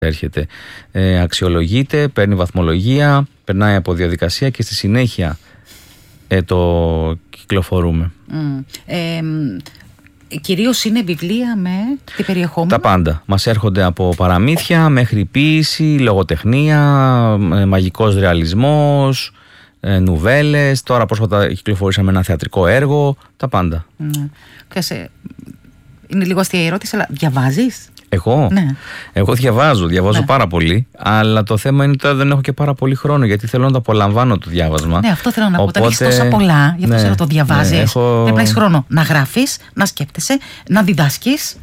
έρχεται. Αξιολογείται, παίρνει βαθμολογία, περνάει από διαδικασία και στη συνέχεια το κυκλοφορούμε. Κυρίως είναι βιβλία με τι περιεχόμενο? Τα πάντα. Μας έρχονται από παραμύθια μέχρι ποίηση, λογοτεχνία, μαγικός ρεαλισμός, νουβέλες. Τώρα πρόσφατα κυκλοφορήσαμε ένα θεατρικό έργο. Τα πάντα. Είναι λίγο αστεία η ερώτηση, αλλά διαβάζεις? Εγώ? Ναι. Εγώ διαβάζω πάρα πολύ, αλλά το θέμα είναι ότι δεν έχω και πάρα πολύ χρόνο, γιατί θέλω να το απολαμβάνω το διάβασμα. Ναι, αυτό θέλω να πω. Όταν έχεις τόσα πολλά, γι' αυτό θέλω να το διαβάζεις. Δεν έχεις χρόνο να γράφεις, να σκέπτεσαι, να διδάσκεις.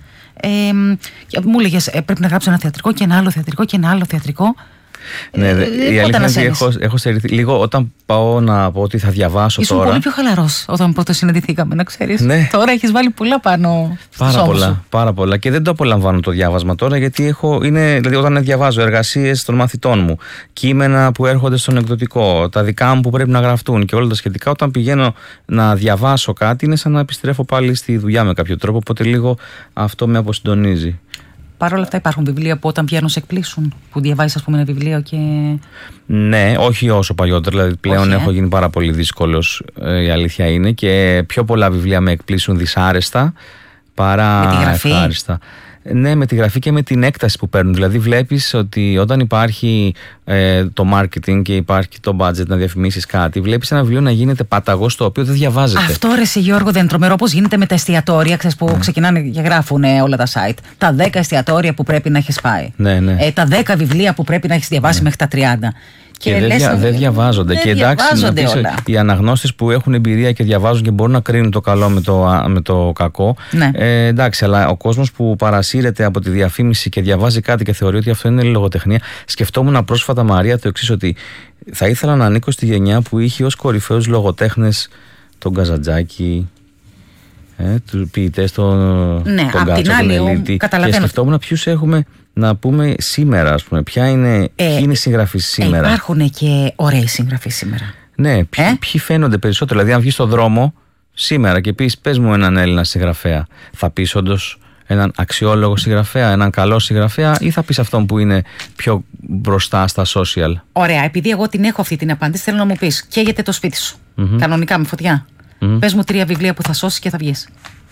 Μου έλεγες πρέπει να γράψω ένα θεατρικό και ένα άλλο θεατρικό και ένα άλλο θεατρικό. Ναι, η αλήθεια είναι ότι έχω στερηθεί λίγο όταν πάω να πω ότι θα διαβάσω. Ήσουν τώρα. Πολύ πιο χαλαρός όταν πρώτα συναντηθήκαμε, να ξέρεις. Ναι. Τώρα έχεις βάλει πολλά πάνω. Πάρα πολλά. Και δεν το απολαμβάνω το διάβασμα τώρα, γιατί δηλαδή όταν διαβάζω εργασίες των μαθητών μου, κείμενα που έρχονται στον εκδοτικό, τα δικά μου που πρέπει να γραφτούν και όλα τα σχετικά, όταν πηγαίνω να διαβάσω κάτι, είναι σαν να επιστρέφω πάλι στη δουλειά με κάποιο τρόπο. Οπότε λίγο αυτό με αποσυντονίζει. Παρ' όλα αυτά υπάρχουν βιβλία που όταν βγαίνουν σε εκπλήσουν, που διαβάζεις ας πούμε ένα βιβλίο και... Ναι, όχι όσο παλιότερα, δηλαδή πλέον έχω γίνει πάρα πολύ δύσκολος, η αλήθεια είναι, και πιο πολλά βιβλία με εκπλήσουν δυσάρεστα παρά ευχάριστα. Ναι, με τη γραφή και με την έκταση που παίρνουν. Δηλαδή βλέπεις ότι όταν υπάρχει το marketing και υπάρχει το budget να διαφημίσεις κάτι, βλέπεις ένα βιβλίο να γίνεται παταγός το οποίο δεν διαβάζεται. Αυτό ρε εσύ Γιώργο δεν είναι τρομερό, όπως γίνεται με τα εστιατόρια, ξέρεις, που ξεκινάνε και γράφουν όλα τα site. Τα 10 εστιατόρια που πρέπει να έχεις πάει. Ναι. Τα 10 βιβλία που πρέπει να έχεις διαβάσει μέχρι τα 30. Και δεν διαβάζονται. Και εντάξει, οι αναγνώστες που έχουν εμπειρία και διαβάζουν και μπορούν να κρίνουν το καλό με το κακό. Ναι. Εντάξει, αλλά ο κόσμος που παρασύρεται από τη διαφήμιση και διαβάζει κάτι και θεωρεί ότι αυτό είναι λογοτεχνία. Σκεφτόμουν πρόσφατα, Μαρία, το εξής, ότι θα ήθελα να ανήκω στη γενιά που είχε ως κορυφαίους λογοτέχνες τον Καζαντζάκη, τους ποιητές, τον Γκάτσο, τον Ελίτη. Και σκεφτόμουν ποιους έχουμε. Να πούμε σήμερα, ας πούμε, ποιοι είναι οι συγγραφείς σήμερα. Υπάρχουν και ωραίοι συγγραφείς σήμερα. Ναι, ποιοι φαίνονται περισσότερο. Δηλαδή, αν βγεις στον δρόμο σήμερα και πες μου έναν Έλληνα συγγραφέα, θα πεις όντως έναν αξιόλογο συγγραφέα, έναν καλό συγγραφέα, ή θα πεις αυτόν που είναι πιο μπροστά στα social? Ωραία, επειδή εγώ την έχω αυτή την απάντηση, θέλω να μου πεις, καίγεται το σπίτι σου. Κανονικά με φωτιά. Πες μου 3 βιβλία που θα σώσεις και θα βγεις.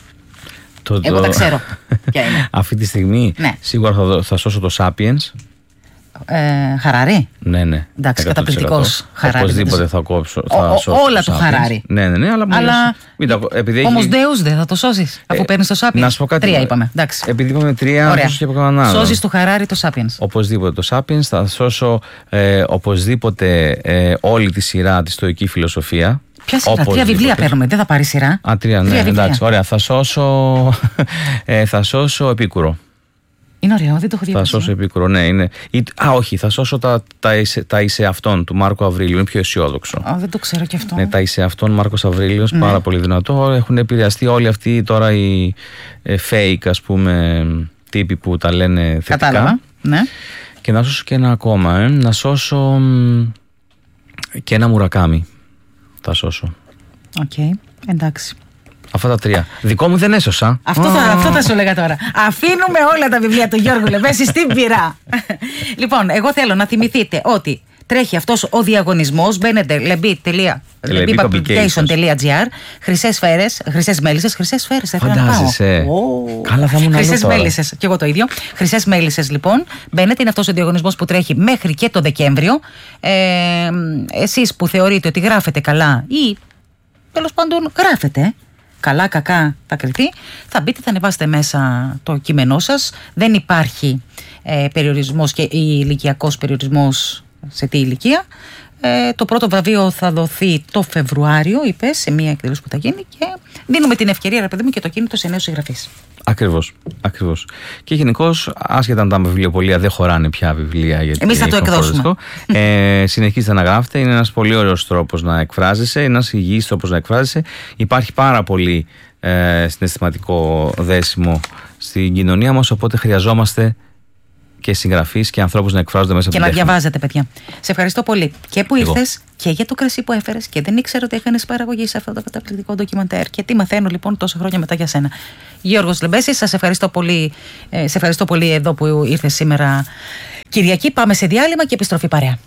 Εγώ τα ξέρω. Αυτή τη στιγμή σίγουρα θα σώσω το Sapiens. Χαράρι. Ναι. Εντάξει, καταπληκτικός Χαράρι. Οπωσδήποτε θα κόψω. Όλα το Χαράρι. Ναι, αλλά όμως Δεούς δεν θα το σώσεις αφού παίρνεις το Sapiens. Να σου πω κάτι. 3 είπαμε. Επειδή είπαμε 3, να σώσω και από κανέναν άλλο. Σώζεις το Χαράρι το Sapiens. Οπωσδήποτε το Sapiens. Θα σώσω οπωσδήποτε όλη τη σειρά τη στοική φιλοσοφία. Ποια σειρά? 3 βιβλία παίρνουμε, δεν θα πάρει σειρά. 3, ναι, εντάξει, ωραία. Θα σώσω Επίκουρο. Είναι ωραίο, δεν το έχω διαβάσει. Θα σώσω Επίκουρο, ναι, είναι. Όχι, θα σώσω τα είσαι αυτών του Μάρκου Αβρίλιου. Είναι πιο αισιόδοξο. Δεν το ξέρω κι αυτό. Ναι, τα είσαι αυτών, Μάρκος Αβρίλιος, πάρα πολύ δυνατό. Έχουν επηρεαστεί όλοι αυτοί τώρα οι fake, ας πούμε, τύποι που τα λένε θετικά. Κατάλαβα, ναι. Και να σώσω και ένα ακόμα, να σώσω και ένα Μουρακάμι. Θα σώσω. Οκ, εντάξει. Αυτά τα 3. Δικό μου δεν έσωσα. Αυτό θα σου έλεγα τώρα. Αφήνουμε όλα τα βιβλία του Γιώργου Λεβέση στην πυρά. Λοιπόν, εγώ θέλω να θυμηθείτε ότι τρέχει αυτός ο διαγωνισμός. Μπαίνετε lebipublication.gr. Χρυσές μέλισσες. Χρυσές σφαίρες θα ήθελα να πάω. Φαντάζεσαι. Καλά, θα ήμουν εδώ. Χρυσές μέλισσες. Και εγώ το ίδιο. Χρυσές μέλισσες, λοιπόν. Μπαίνετε, είναι αυτός ο διαγωνισμός που τρέχει μέχρι και το Δεκέμβριο. Εσείς που θεωρείτε ότι γράφετε καλά ή τέλος πάντων γράφετε καλά, κακά, θα κρυθεί, θα μπείτε, θα ανεβάσετε μέσα το κείμενό σας. Δεν υπάρχει περιορισμός και ηλικιακός περιορισμός σε τι ηλικία. Το πρώτο βραβείο θα δοθεί το Φεβρουάριο, είπες, σε μια εκδήλωση που θα γίνει, και δίνουμε την ευκαιρία, ρε παιδί μου, και το κίνητο σε νέους συγγραφείς. Ακριβώς. Και γενικώς, άσχετα αν τα βιβλιοπωλεία δεν χωράνε πια βιβλία, γιατί εμείς θα το εκδώσουμε. Συνεχίζετε να γράφετε. Είναι ένας πολύ ωραίος τρόπος να εκφράζεσαι, ένας υγιής τρόπος να εκφράζεσαι. Υπάρχει πάρα πολύ συναισθηματικό δέσιμο στην κοινωνία μας, οπότε χρειαζόμαστε και συγγραφείς και ανθρώπους να εκφράζονται μέσα από και την να τέχνη. διαβάζετε, παιδιά. Σε ευχαριστώ πολύ και που ήρθες και για το κρασί που έφερες και δεν ήξερα ότι έκανες παραγωγή σε αυτό το καταπληκτικό ντοκιμαντέρ. Και τι μαθαίνω λοιπόν τόσα χρόνια μετά για σένα. Γιώργος Λεμπέσης, σας ευχαριστώ πολύ. Σε ευχαριστώ πολύ εδώ που ήρθες σήμερα Κυριακή. Πάμε σε διάλειμμα και επιστροφή παρέα.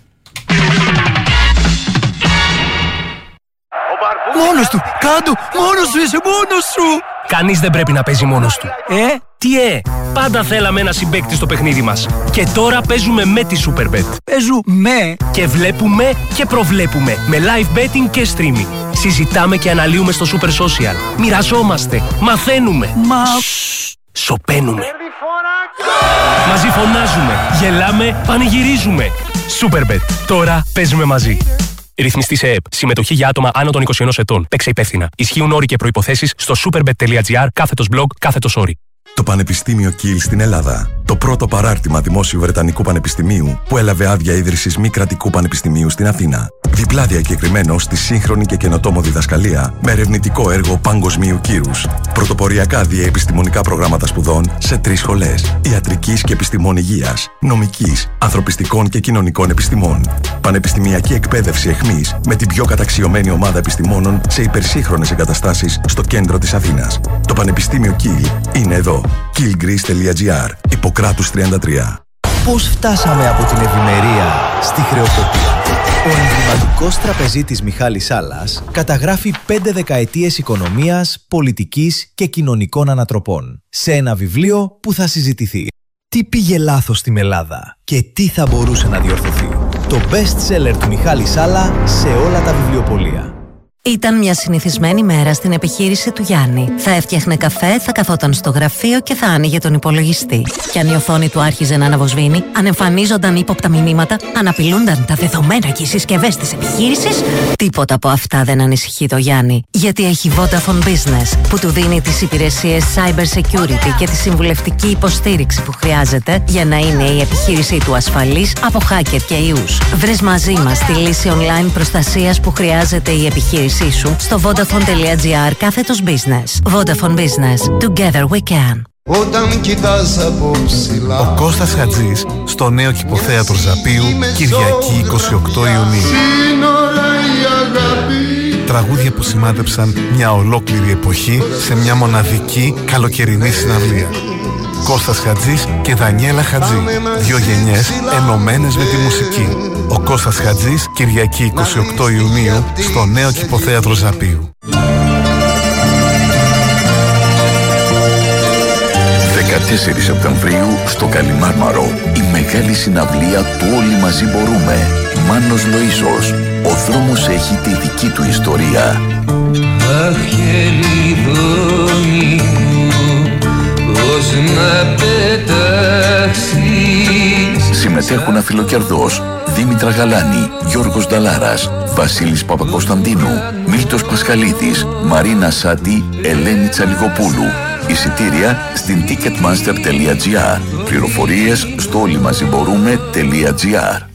Μόνος του! Κάντο! Μόνος σου είσαι! Μόνος σου! Κανείς δεν πρέπει να παίζει μόνος του. Τι πάντα θέλαμε ένα συμπαίκτη στο παιχνίδι μας. Και τώρα παίζουμε με τη Superbet. Παίζουμε! Και βλέπουμε και προβλέπουμε. Με live betting και streaming. Συζητάμε και αναλύουμε στο Super Social. Μοιραζόμαστε. Μαθαίνουμε. Σωπαίνουμε. Μαζί φωνάζουμε. Γελάμε. Πανηγυρίζουμε. Superbet. Τώρα παίζουμε μαζί. Ρυθμιστή σε ΕΕΠ. Συμμετοχή για άτομα άνω των 21 ετών. Παίξε υπεύθυνα. Ισχύουν όροι και προϋποθέσεις στο superbet.gr/blog/όροι. Το Πανεπιστήμιο Kiel στην Ελλάδα. Το πρώτο παράρτημα δημόσιου Βρετανικού Πανεπιστημίου που έλαβε άδεια ίδρυσης μη κρατικού πανεπιστημίου στην Αθήνα. Διπλά διακεκριμένο στη σύγχρονη και καινοτόμο διδασκαλία με ερευνητικό έργο παγκοσμίου κύρους. Πρωτοποριακά διαεπιστημονικά προγράμματα σπουδών σε 3 σχολές. Ιατρικής και επιστημών υγείας, νομικής, ανθρωπιστικών και κοινωνικών επιστημών. Πανεπιστημιακή εκπαίδευση εχμής με την πιο καταξιωμένη ομάδα επιστημόνων σε υπερσύγχρονες εγκαταστάσεις στο κέντρο της Αθήνας. Το Πανεπιστήμιο Kiel είναι εδώ. kielgreece.gr. Ιπποκράτους 33. Πώς φτάσαμε από την ευημερία στη χρεοκοπία? Ο εμβληματικός τραπεζίτης Μιχάλης Σάλλας καταγράφει 5 δεκαετίες οικονομίας, πολιτικής και κοινωνικών ανατροπών σε ένα βιβλίο που θα συζητηθεί. Τι πήγε λάθος στην Ελλάδα και τι θα μπορούσε να διορθωθεί? Το best seller του Μιχάλη Σάλλα σε όλα τα βιβλιοπωλεία. Ήταν μια συνηθισμένη μέρα στην επιχείρηση του Γιάννη. Θα έφτιαχνε καφέ, θα καθόταν στο γραφείο και θα άνοιγε τον υπολογιστή. Και αν η οθόνη του άρχιζε να αναβοσβήνει, αν εμφανίζονταν ύποπτα μηνύματα, αν απειλούνταν τα δεδομένα και οι συσκευές της επιχείρησης, τίποτα από αυτά δεν ανησυχεί το Γιάννη. Γιατί έχει Vodafone Business, που του δίνει τις υπηρεσίες cyber security και τη συμβουλευτική υποστήριξη που χρειάζεται για να είναι η επιχείρησή του ασφαλής από hacker και ιούς. Βρες μαζί μας τη λύση online προστασίας που χρειάζεται η επιχείρησή σου στο vodafone.gr/business. Vodafone Business. Together we can. Ο Κώστας Χατζής στο νέο κηποθέατρο Ζαπίου, Κυριακή 28 Ιουνίου. Τραγούδια που σημάδεψαν μια ολόκληρη εποχή σε μια μοναδική καλοκαιρινή συναυλία. Κώστας Χατζής και Δανιέλα Χατζή. 2 γενιές ενωμένες με τη μουσική. Ο Κώστας Χατζής, Κυριακή 28 Ιουνίου, στο νέο κηποθέατρο Ζαπίου. 14 Σεπτεμβρίου στο Καλιμάρμαρο. Η μεγάλη συναυλία του Όλοι Μαζί Μπορούμε. Μάνος Λοΐσος. Ο δρόμος έχει τη δική του ιστορία. Συμμετέχουν Αφιλοκερδός, Δήμητρα Γαλάνη, Γιώργος Νταλάρας, Βασίλης Παπακοσταντίνου, Μίλτος Πασχαλίδης, Μαρίνα Σάτι, Ελένη Τσαλιγοπούλου. Εισιτήρια στην ticketmaster.gr. Πληροφορίες στο όλοιμαζιμπορούμε.gr.